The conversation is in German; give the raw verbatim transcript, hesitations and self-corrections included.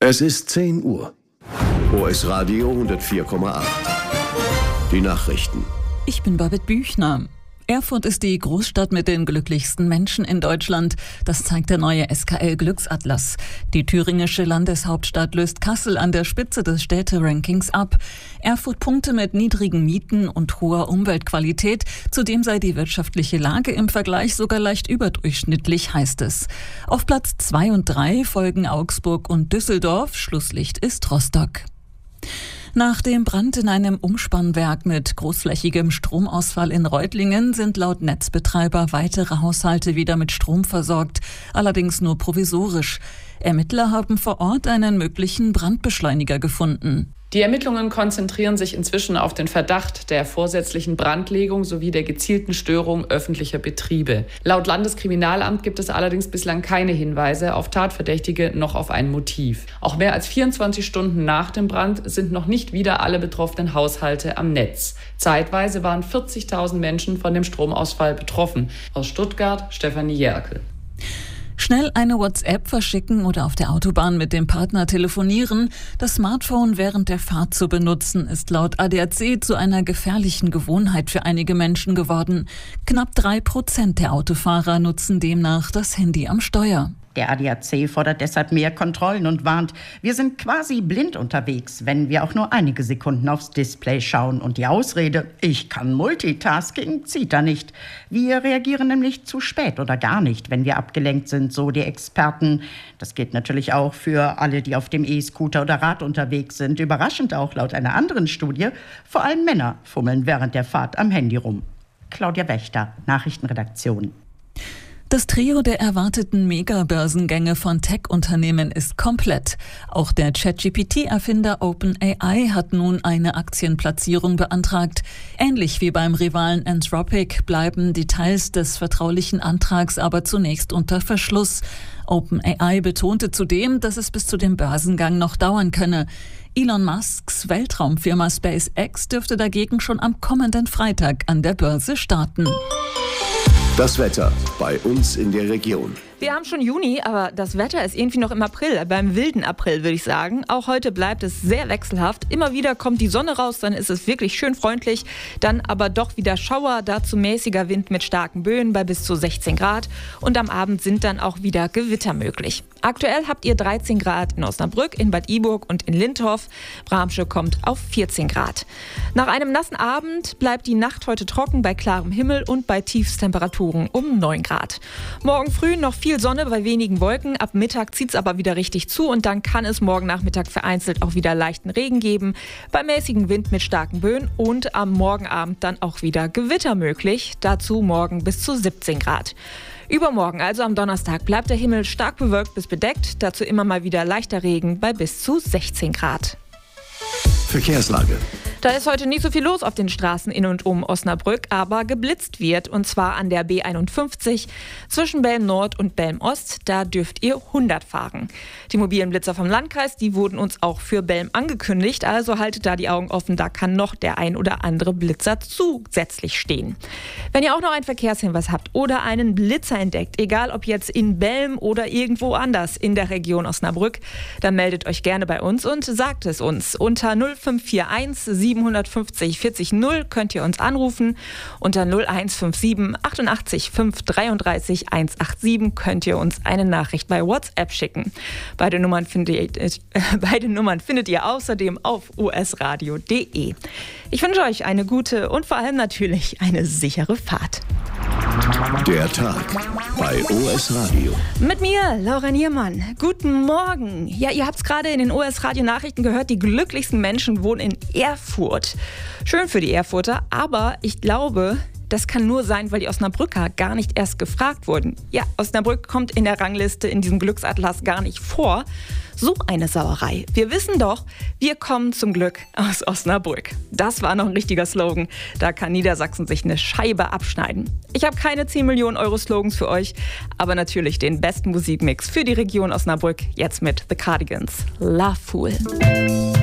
Es ist zehn Uhr. O S Radio hundertvier Komma acht. Die Nachrichten. Ich bin Babette Büchner. Erfurt ist die Großstadt mit den glücklichsten Menschen in Deutschland. Das zeigt der neue S K L-Glücksatlas. Die thüringische Landeshauptstadt löst Kassel an der Spitze des Städterankings ab. Erfurt punkte mit niedrigen Mieten und hoher Umweltqualität. Zudem sei die wirtschaftliche Lage im Vergleich sogar leicht überdurchschnittlich, heißt es. Auf Platz zwei und drei folgen Augsburg und Düsseldorf. Schlusslicht ist Rostock. Nach dem Brand in einem Umspannwerk mit großflächigem Stromausfall in Reutlingen sind laut Netzbetreiber weitere Haushalte wieder mit Strom versorgt, allerdings nur provisorisch. Ermittler haben vor Ort einen möglichen Brandbeschleuniger gefunden. Die Ermittlungen konzentrieren sich inzwischen auf den Verdacht der vorsätzlichen Brandlegung sowie der gezielten Störung öffentlicher Betriebe. Laut Landeskriminalamt gibt es allerdings bislang keine Hinweise auf Tatverdächtige noch auf ein Motiv. Auch mehr als vierundzwanzig Stunden nach dem Brand sind noch nicht wieder alle betroffenen Haushalte am Netz. Zeitweise waren vierzigtausend Menschen von dem Stromausfall betroffen. Aus Stuttgart, Stefanie Jerkel. Schnell eine WhatsApp verschicken oder auf der Autobahn mit dem Partner telefonieren. Das Smartphone während der Fahrt zu benutzen, ist laut A D A C zu einer gefährlichen Gewohnheit für einige Menschen geworden. Knapp drei Prozent der Autofahrer nutzen demnach das Handy am Steuer. Der A D A C fordert deshalb mehr Kontrollen und warnt, wir sind quasi blind unterwegs, wenn wir auch nur einige Sekunden aufs Display schauen. Und die Ausrede, ich kann Multitasking, zieht da nicht. Wir reagieren nämlich zu spät oder gar nicht, wenn wir abgelenkt sind, so die Experten. Das gilt natürlich auch für alle, die auf dem E-Scooter oder Rad unterwegs sind. Überraschend auch laut einer anderen Studie, vor allem Männer fummeln während der Fahrt am Handy rum. Claudia Wächter, Nachrichtenredaktion. Das Trio der erwarteten Megabörsengänge von Tech-Unternehmen ist komplett. Auch der ChatGPT-Erfinder OpenAI hat nun eine Aktienplatzierung beantragt. Ähnlich wie beim Rivalen Anthropic bleiben Details des vertraulichen Antrags aber zunächst unter Verschluss. OpenAI betonte zudem, dass es bis zu dem Börsengang noch dauern könne. Elon Musks Weltraumfirma SpaceX dürfte dagegen schon am kommenden Freitag an der Börse starten. Das Wetter bei uns in der Region. Wir haben schon Juni, aber das Wetter ist irgendwie noch im April, beim wilden April würde ich sagen. Auch heute bleibt es sehr wechselhaft. Immer wieder kommt die Sonne raus, dann ist es wirklich schön freundlich. Dann aber doch wieder Schauer, dazu mäßiger Wind mit starken Böen bei bis zu sechzehn Grad. Und am Abend sind dann auch wieder Gewitter möglich. Aktuell habt ihr dreizehn Grad in Osnabrück, in Bad Iburg und in Lindhof. Bramsche kommt auf vierzehn Grad. Nach einem nassen Abend bleibt die Nacht heute trocken bei klarem Himmel und bei Tiefstemperaturen um neun Grad. Morgen früh noch viel Viel Sonne bei wenigen Wolken, ab Mittag zieht es aber wieder richtig zu und dann kann es morgen Nachmittag vereinzelt auch wieder leichten Regen geben, bei mäßigem Wind mit starken Böen und am Morgenabend dann auch wieder Gewitter möglich, dazu morgen bis zu siebzehn Grad. Übermorgen, also am Donnerstag, bleibt der Himmel stark bewölkt bis bedeckt, dazu immer mal wieder leichter Regen bei bis zu sechzehn Grad. Verkehrslage. Da ist heute nicht so viel los auf den Straßen in und um Osnabrück, aber geblitzt wird, und zwar an der B einundfünfzig zwischen Belm Nord und Belm Ost. Da dürft ihr hundert fahren. Die mobilen Blitzer vom Landkreis, die wurden uns auch für Belm angekündigt, also haltet da die Augen offen, da kann noch der ein oder andere Blitzer zusätzlich stehen. Wenn ihr auch noch einen Verkehrshinweis habt oder einen Blitzer entdeckt, egal ob jetzt in Belm oder irgendwo anders in der Region Osnabrück, dann meldet euch gerne bei uns und sagt es uns. Unter null fünf vier eins sieben fünf null vier null könnt ihr uns anrufen. Unter null eins fünf sieben achtundachtzig fünf dreiunddreißig hundertsiebenundachtzig könnt ihr uns eine Nachricht bei WhatsApp schicken. Beide Nummern findet ihr, äh, beide Nummern findet ihr außerdem auf o s radio punkt d e. Ich wünsche euch eine gute und vor allem natürlich eine sichere Fahrt. Der Tag bei O S Radio. Mit mir, Laura Niermann. Guten Morgen. Ja, ihr habt es gerade in den O S Radio Nachrichten gehört, die glücklichsten Menschen wohnen in Erfurt. Schön für die Erfurter, aber ich glaube, das kann nur sein, weil die Osnabrücker gar nicht erst gefragt wurden. Ja, Osnabrück kommt in der Rangliste in diesem Glücksatlas gar nicht vor. So eine Sauerei. Wir wissen doch, wir kommen zum Glück aus Osnabrück. Das war noch ein richtiger Slogan. Da kann Niedersachsen sich eine Scheibe abschneiden. Ich habe keine zehn Millionen Euro Slogans für euch, aber natürlich den besten Musikmix für die Region Osnabrück. Jetzt mit The Cardigans. Love Fool.